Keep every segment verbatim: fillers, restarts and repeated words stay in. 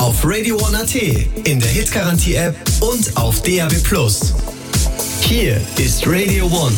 auf Radio One Punkt A T, in der Hitgarantie-App und auf D A B plus. Hier ist Radio One.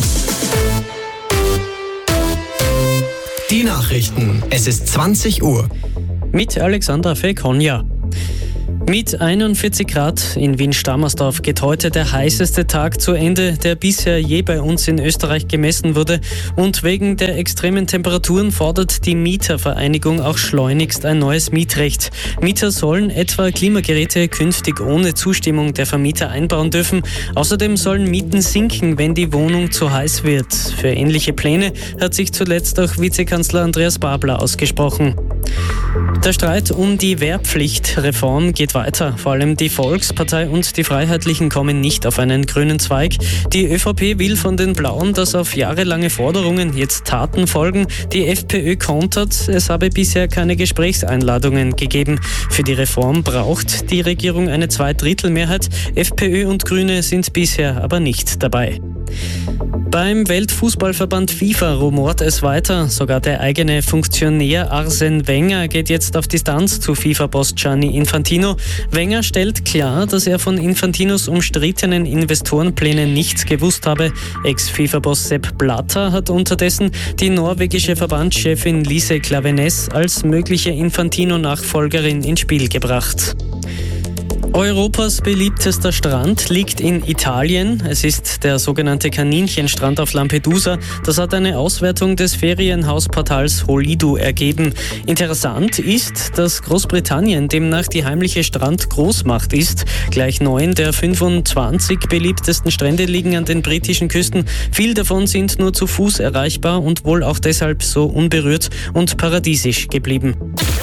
Die Nachrichten. Es ist zwanzig Uhr. Mit Alexandra Fekonja. Mit einundvierzig Grad in Wien-Stammersdorf geht heute der heißeste Tag zu Ende, der bisher je bei uns in Österreich gemessen wurde. Und wegen der extremen Temperaturen fordert die Mietervereinigung auch schleunigst ein neues Mietrecht. Mieter sollen etwa Klimageräte künftig ohne Zustimmung der Vermieter einbauen dürfen. Außerdem sollen Mieten sinken, wenn die Wohnung zu heiß wird. Für ähnliche Pläne hat sich zuletzt auch Vizekanzler Andreas Babler ausgesprochen. Der Streit um die Wehrpflichtreform geht weiter. Vor allem die Volkspartei und die Freiheitlichen kommen nicht auf einen grünen Zweig. Die ÖVP will von den Blauen, dass auf jahrelange Forderungen jetzt Taten folgen. Die FPÖ kontert, es habe bisher keine Gesprächseinladungen gegeben. Für die Reform braucht die Regierung eine Zweidrittelmehrheit. FPÖ und Grüne sind bisher aber nicht dabei. Beim Weltfußballverband FIFA rumort es weiter. Sogar der eigene Funktionär Arsene Wenger geht jetzt auf Distanz zu FIFA-Boss Gianni Infantino. Wenger stellt klar, dass er von Infantinos umstrittenen Investorenplänen nichts gewusst habe. Ex-FIFA-Boss Sepp Blatter hat unterdessen die norwegische Verbandschefin Lise Klaveness als mögliche Infantino-Nachfolgerin ins Spiel gebracht. Europas beliebtester Strand liegt in Italien. Es ist der sogenannte Kaninchenstrand auf Lampedusa. Das hat eine Auswertung des Ferienhausportals Holido ergeben. Interessant ist, dass Großbritannien demnach die heimliche Strandgroßmacht ist. Gleich neun der fünfundzwanzig beliebtesten Strände liegen an den britischen Küsten. Viele davon sind nur zu Fuß erreichbar und wohl auch deshalb so unberührt und paradiesisch geblieben.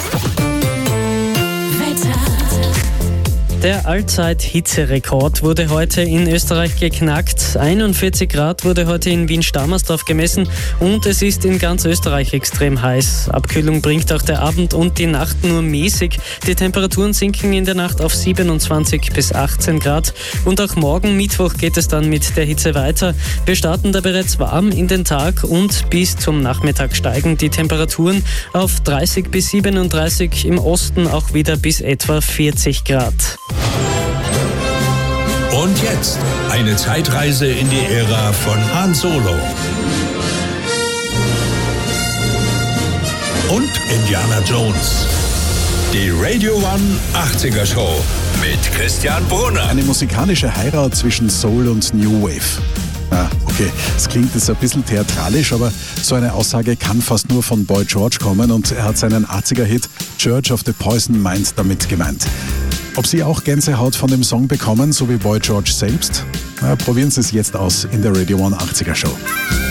Der Allzeit-Hitzerekord wurde heute in Österreich geknackt. einundvierzig Grad wurde heute in Wien-Stammersdorf gemessen und es ist in ganz Österreich extrem heiß. Abkühlung bringt auch der Abend und die Nacht nur mäßig. Die Temperaturen sinken in der Nacht auf siebenundzwanzig bis achtzehn Grad und auch morgen Mittwoch geht es dann mit der Hitze weiter. Wir starten da bereits warm in den Tag und bis zum Nachmittag steigen die Temperaturen auf dreißig bis siebenunddreißig, im Osten auch wieder bis etwa vierzig Grad. Und jetzt eine Zeitreise in die Ära von Han Solo und Indiana Jones. Die Radio One achtziger Show mit Christian Brunner. Eine musikalische Heirat zwischen Soul und New Wave. Ah, okay, es klingt jetzt ein bisschen theatralisch, aber so eine Aussage kann fast nur von Boy George kommen und er hat seinen achtziger-Hit Church of the Poison Mind damit gemeint. Ob Sie auch Gänsehaut von dem Song bekommen, so wie Boy George selbst? Na, probieren Sie es jetzt aus in der Radio One achtziger Show.